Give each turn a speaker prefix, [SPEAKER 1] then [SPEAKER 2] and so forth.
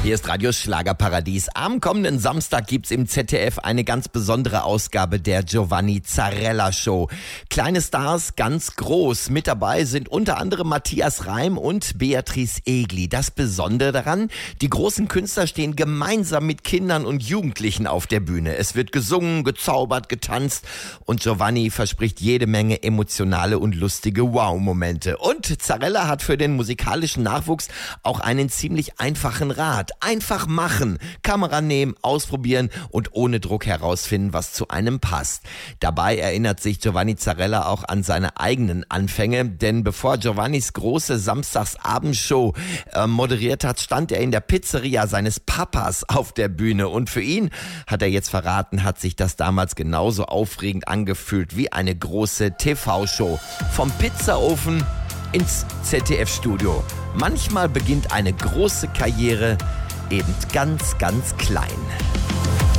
[SPEAKER 1] Hier ist Radio Schlagerparadies. Am kommenden Samstag gibt's im ZDF eine ganz besondere Ausgabe der Giovanni Zarella Show. Kleine Stars, ganz groß. Mit dabei sind unter anderem Matthias Reim und Beatrice Egli. Das Besondere daran, die großen Künstler stehen gemeinsam mit Kindern und Jugendlichen auf der Bühne. Es wird gesungen, gezaubert, getanzt und Giovanni verspricht jede Menge emotionale und lustige Wow-Momente. Und Zarella hat für den musikalischen Nachwuchs auch einen ziemlich einfachen Rat. Einfach machen, Kamera nehmen, ausprobieren und ohne Druck herausfinden, was zu einem passt. Dabei erinnert sich Giovanni Zarella auch an seine eigenen Anfänge, denn bevor Giovannis große Samstagsabendshow moderiert hat, stand er in der Pizzeria seines Papas auf der Bühne und für ihn, hat er jetzt verraten, hat sich das damals genauso aufregend angefühlt wie eine große TV-Show. Vom Pizzaofen ins ZDF-Studio. Manchmal beginnt eine große Karriere eben ganz, ganz klein.